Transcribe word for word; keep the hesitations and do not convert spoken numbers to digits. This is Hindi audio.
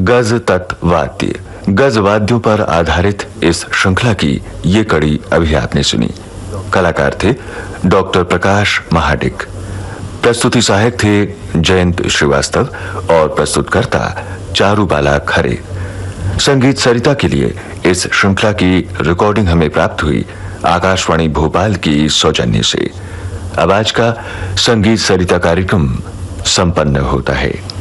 गज तत्व वाद्य। गज वाद्यों पर आधारित इस श्रृंखला की ये कड़ी अभी आपने सुनी। कलाकार थे डॉक्टर प्रकाश महाडिक, प्रस्तुति सहायक थे जयंत श्रीवास्तव और प्रस्तुतकर्ता चारुबाला खरे। संगीत सरिता के लिए इस श्रृंखला की रिकॉर्डिंग हमें प्राप्त हुई आकाशवाणी भोपाल की सौजन्य से। अब आज का संगीत सरिता कार्यक्रम संपन्न होता है।